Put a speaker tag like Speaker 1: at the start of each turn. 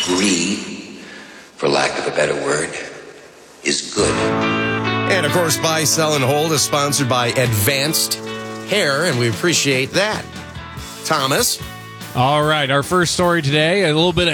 Speaker 1: free, for lack of a better word, is good.
Speaker 2: And, of course, Buy, Sell, and Hold is sponsored by Advanced Hair, and we appreciate that. Thomas?
Speaker 3: All right, our first story today, a little bit of